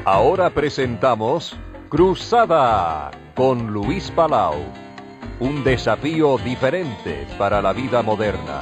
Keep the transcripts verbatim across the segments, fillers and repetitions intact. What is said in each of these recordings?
Ahora presentamos Cruzada con Luis Palau. Un desafío diferente para la vida moderna.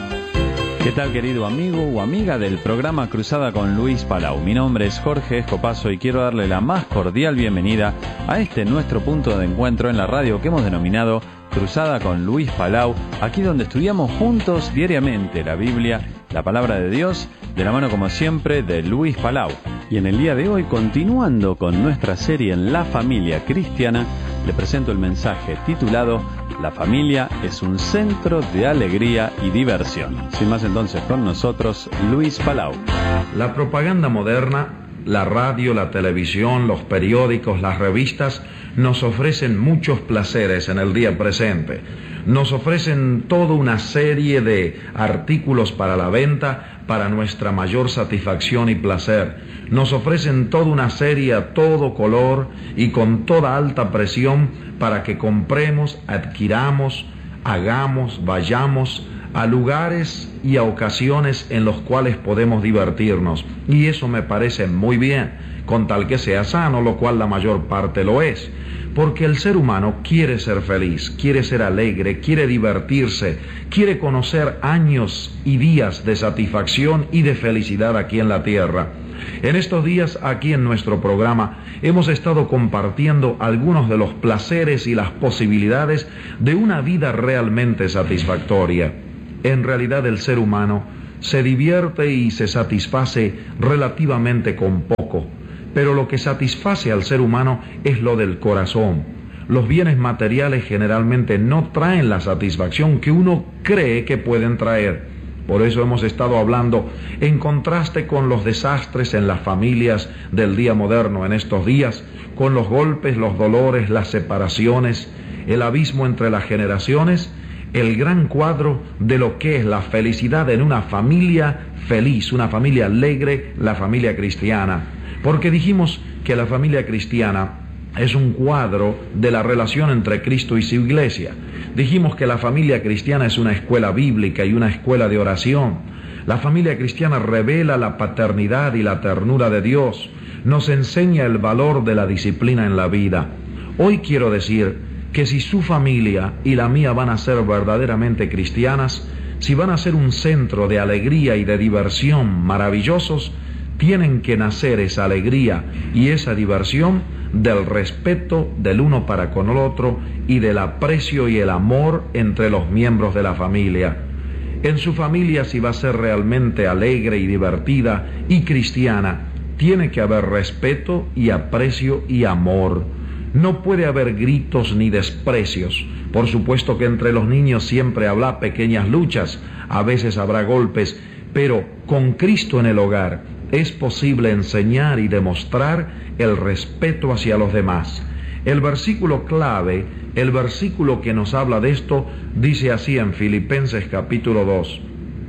¿Qué tal, querido amigo o amiga del programa Cruzada con Luis Palau? Mi nombre es Jorge Escopazo y quiero darle la más cordial bienvenida a este nuestro punto de encuentro en la radio que hemos denominado Cruzada con Luis Palau, aquí donde estudiamos juntos diariamente la Biblia, la Palabra de Dios, de la mano como siempre de Luis Palau. Y en el día de hoy, continuando con nuestra serie en la familia cristiana, le presento el mensaje titulado La familia es un centro de alegría y diversión. Sin más, entonces, con nosotros Luis Palau. La propaganda moderna, la radio, la televisión, los periódicos, las revistas, nos ofrecen muchos placeres en el día presente. Nos ofrecen toda una serie de artículos para la venta, para nuestra mayor satisfacción y placer. Nos ofrecen toda una serie a todo color y con toda alta presión para que compremos, adquiramos, hagamos, vayamos a lugares y a ocasiones en los cuales podemos divertirnos. Y eso me parece muy bien, con tal que sea sano, lo cual la mayor parte lo es. Porque el ser humano quiere ser feliz, quiere ser alegre, quiere divertirse, quiere conocer años y días de satisfacción y de felicidad aquí en la tierra. En estos días, aquí en nuestro programa, hemos estado compartiendo algunos de los placeres y las posibilidades de una vida realmente satisfactoria. En realidad, el ser humano se divierte y se satisface relativamente con poco. Pero lo que satisface al ser humano es lo del corazón. Los bienes materiales generalmente no traen la satisfacción que uno cree que pueden traer. Por eso hemos estado hablando en contraste con los desastres en las familias del día moderno en estos días, con los golpes, los dolores, las separaciones, el abismo entre las generaciones, el gran cuadro de lo que es la felicidad en una familia feliz, una familia alegre, la familia cristiana. Porque dijimos que la familia cristiana es un cuadro de la relación entre Cristo y su iglesia. Dijimos que la familia cristiana es una escuela bíblica y una escuela de oración. La familia cristiana revela la paternidad y la ternura de Dios. Nos enseña el valor de la disciplina en la vida. Hoy quiero decir que si su familia y la mía van a ser verdaderamente cristianas, si van a ser un centro de alegría y de diversión maravillosos, tienen que nacer esa alegría y esa diversión del respeto del uno para con el otro y del aprecio y el amor entre los miembros de la familia. En su familia, si va a ser realmente alegre y divertida y cristiana, tiene que haber respeto y aprecio y amor. No puede haber gritos ni desprecios. Por supuesto que entre los niños siempre habrá pequeñas luchas, a veces habrá golpes, pero con Cristo en el hogar es posible enseñar y demostrar el respeto hacia los demás. El versículo clave, el versículo que nos habla de esto, dice así en Filipenses capítulo dos: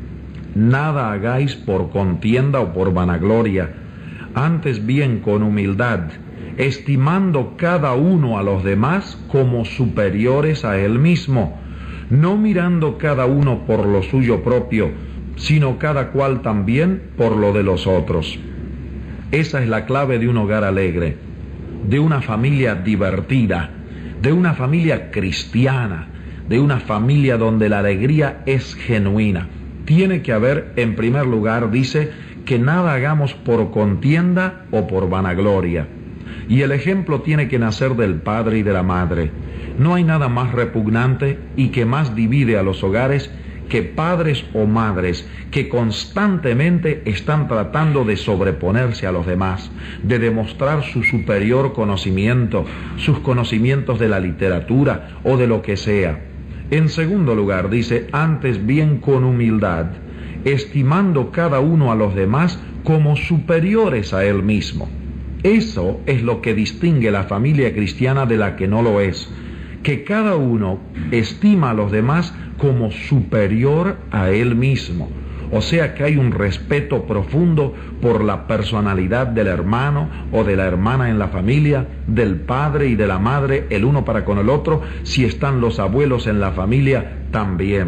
Nada hagáis por contienda o por vanagloria, antes bien con humildad, estimando cada uno a los demás como superiores a él mismo, no mirando cada uno por lo suyo propio, sino cada cual también por lo de los otros. Esa es la clave de un hogar alegre, de una familia divertida, de una familia cristiana, de una familia donde la alegría es genuina. Tiene que haber, en primer lugar, dice, que nada hagamos por contienda o por vanagloria. Y el ejemplo tiene que nacer del padre y de la madre. No hay nada más repugnante y que más divide a los hogares que padres o madres que constantemente están tratando de sobreponerse a los demás, de demostrar su superior conocimiento, sus conocimientos de la literatura o de lo que sea. En segundo lugar, dice, antes bien con humildad, estimando cada uno a los demás como superiores a él mismo. Eso es lo que distingue la familia cristiana de la que no lo es, que cada uno estima a los demás como superior a él mismo. O sea que hay un respeto profundo por la personalidad del hermano o de la hermana en la familia, del padre y de la madre, el uno para con el otro. Si están los abuelos en la familia, también.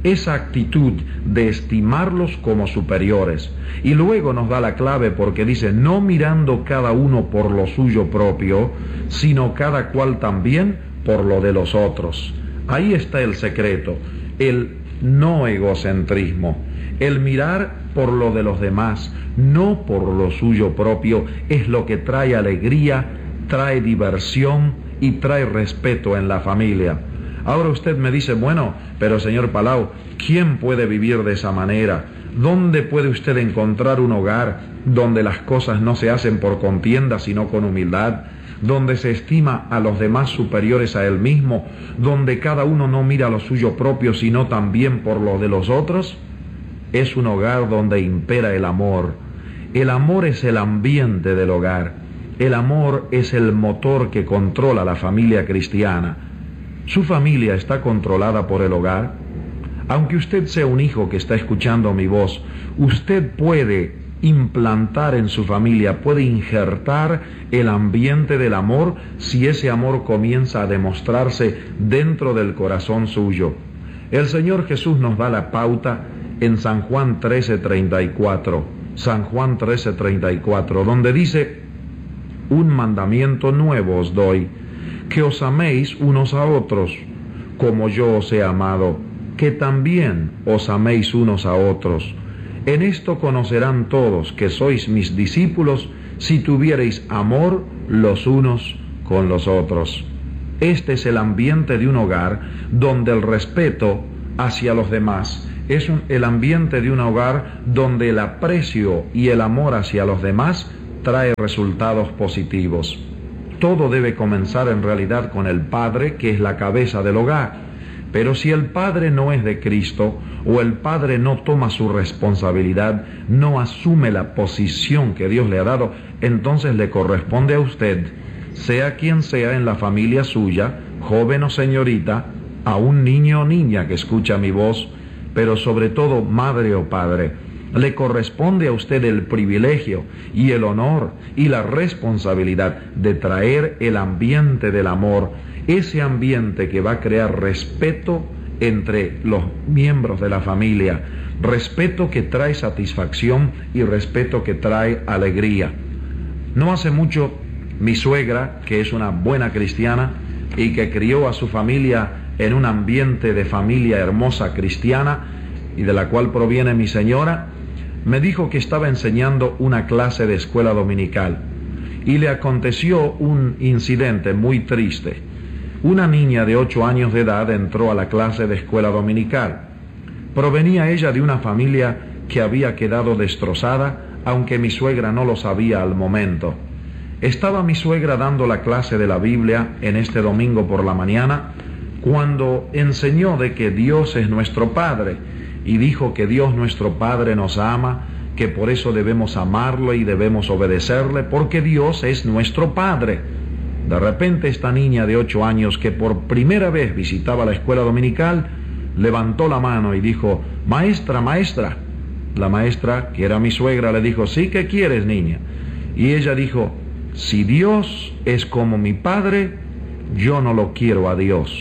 esa actitud de estimarlos como superiores. Y luego nos da la clave porque dice, no mirando cada uno por lo suyo propio, sino cada cual también por lo de los otros. Ahí está el secreto, el no egocentrismo, el mirar por lo de los demás, no por lo suyo propio, es lo que trae alegría, trae diversión y trae respeto en la familia. Ahora usted me dice, bueno, pero señor Palau, ¿quién puede vivir de esa manera? ¿Dónde puede usted encontrar un hogar donde las cosas no se hacen por contienda, sino con humildad? Donde se estima a los demás superiores a él mismo, donde cada uno no mira lo suyo propio, sino también por lo de los otros. Es un hogar donde impera el amor. El amor es el ambiente del hogar. El amor es el motor que controla la familia cristiana. ¿Su familia está controlada por el hogar? Aunque usted sea un hijo que está escuchando mi voz, usted puede implantar en su familia, puede injertar el ambiente del amor si ese amor comienza a demostrarse dentro del corazón suyo. El Señor Jesús nos da la pauta en San Juan trece treinta y cuatro, San Juan trece treinta y cuatro, donde dice, un mandamiento nuevo os doy, que os améis unos a otros, como yo os he amado, que también os améis unos a otros. En esto conocerán todos que sois mis discípulos, si tuviereis amor los unos con los otros. Este es el ambiente de un hogar donde el respeto hacia los demás es un, el ambiente de un hogar donde el aprecio y el amor hacia los demás trae resultados positivos. Todo debe comenzar en realidad con el padre, que es la cabeza del hogar. Pero si el padre no es de Cristo, o el padre no toma su responsabilidad, no asume la posición que Dios le ha dado, entonces le corresponde a usted, sea quien sea en la familia suya, joven o señorita, a un niño o niña que escucha mi voz, pero sobre todo madre o padre, le corresponde a usted el privilegio y el honor y la responsabilidad de traer el ambiente del amor, ese ambiente que va a crear respeto entre los miembros de la familia, respeto que trae satisfacción y respeto que trae alegría. No hace mucho, mi suegra, que es una buena cristiana y que crió a su familia en un ambiente de familia hermosa cristiana y de la cual proviene mi señora, me dijo que estaba enseñando una clase de escuela dominical y le aconteció un incidente muy triste. Una niña de ocho años de edad entró a la clase de escuela dominical. Provenía ella de una familia que había quedado destrozada, aunque mi suegra no lo sabía al momento. Estaba mi suegra dando la clase de la Biblia en este domingo por la mañana, cuando enseñó de que Dios es nuestro Padre, y dijo que Dios nuestro Padre nos ama, que por eso debemos amarlo y debemos obedecerle, porque Dios es nuestro Padre. De repente esta niña de ocho años, que por primera vez visitaba la escuela dominical, levantó la mano y dijo, maestra, maestra. La maestra, que era mi suegra, le dijo, sí, ¿qué quieres, niña? Y ella dijo, si Dios es como mi padre, yo no lo quiero a Dios.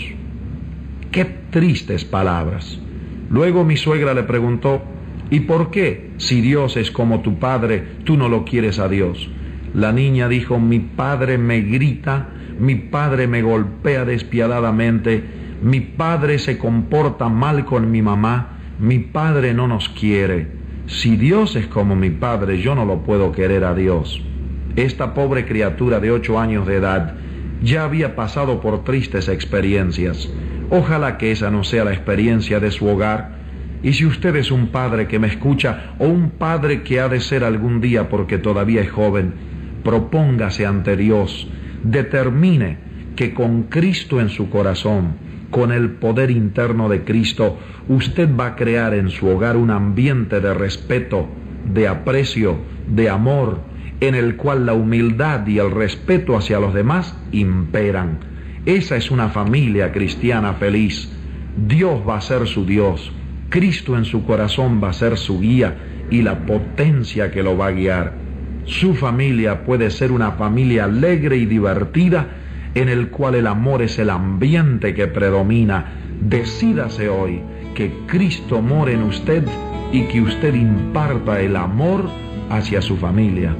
Qué tristes palabras. Luego mi suegra le preguntó, ¿y por qué, si Dios es como tu padre, tú no lo quieres a Dios? La niña dijo, mi padre me grita, mi padre me golpea despiadadamente, mi padre se comporta mal con mi mamá, mi padre no nos quiere. Si Dios es como mi padre, yo no lo puedo querer a Dios. Esta pobre criatura de ocho años de edad ya había pasado por tristes experiencias. Ojalá que esa no sea la experiencia de su hogar. Y si usted es un padre que me escucha, o un padre que ha de ser algún día porque todavía es joven, propóngase ante Dios, determine que con Cristo en su corazón, con el poder interno de Cristo, usted va a crear en su hogar un ambiente de respeto, de aprecio, de amor, en el cual la humildad y el respeto hacia los demás imperan. Esa es una familia cristiana feliz. Dios va a ser su Dios, Cristo en su corazón va a ser su guía y la potencia que lo va a guiar. Su familia puede ser una familia alegre y divertida, en el cual el amor es el ambiente que predomina. Decídase hoy que Cristo more en usted y que usted imparta el amor hacia su familia.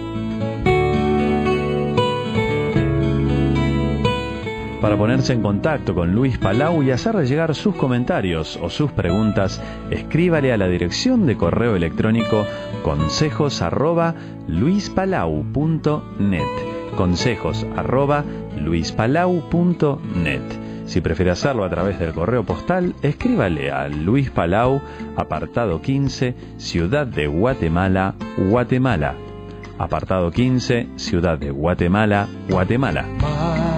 Para ponerse en contacto con Luis Palau y hacerle llegar sus comentarios o sus preguntas, escríbale a la dirección de correo electrónico consejos arroba luispalau punto net. Consejos arroba luispalau punto net. Si prefiere hacerlo a través del correo postal, escríbale a Luis Palau, apartado quince, Ciudad de Guatemala, Guatemala. Apartado quince, Ciudad de Guatemala, Guatemala.